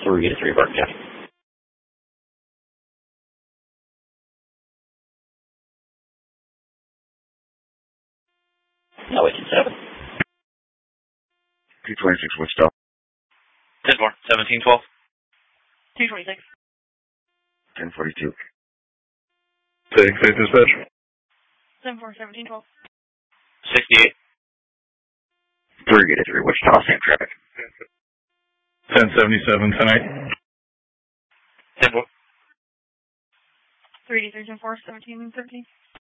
3 to 3 Barton County. No, it's 7. 226 Wichita. 10-4, 17-12. 226. 1042. 6, dispatch. 7-4, 17-12. 68. 3 to 3 Wichita, same traffic. 1077 tonight. 10-4. 3 to 3, 10-4, 17 and 13.